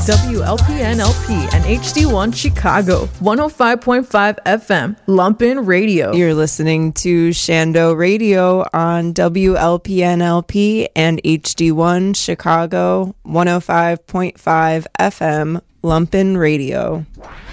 WLPNLP and HD1 Chicago, 105.5 FM, Lumpin' Radio. You're listening to Shando Radio on WLPNLP and HD1 Chicago, 105.5 FM, Lumpin' Radio.